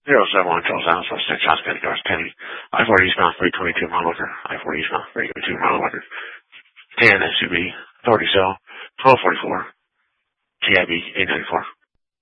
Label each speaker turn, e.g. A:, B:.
A: 071 Charles Island, West 6, Hospital, Garth Penny. I-40 eastbound, 322 mile marker. I-40 eastbound, 322 mile marker. 10 SUV, authority cell, 1244, TIB 894.